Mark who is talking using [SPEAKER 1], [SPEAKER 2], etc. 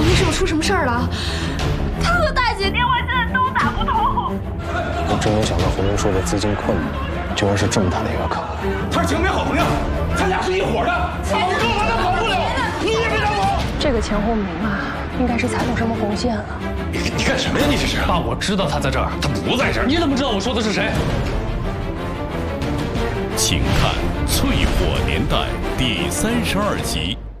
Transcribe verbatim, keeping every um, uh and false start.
[SPEAKER 1] 冯医生出什么事儿了？他和大姐电话现在都打不通。
[SPEAKER 2] 我真没想到洪明说的资金困难，居然是这么大的一个坑。
[SPEAKER 3] 他是景美好朋友，他俩是一伙的，跑不了，他跑不了，你也别让跑。
[SPEAKER 1] 这个钱洪明啊，应该是踩中什么红线了。
[SPEAKER 3] 你你干什么呀？你这是？
[SPEAKER 4] 爸，我知道他在这儿，
[SPEAKER 3] 他不在这儿。
[SPEAKER 4] 你怎么知道我说的是谁？
[SPEAKER 5] 请看《淬火年代》第三十二集。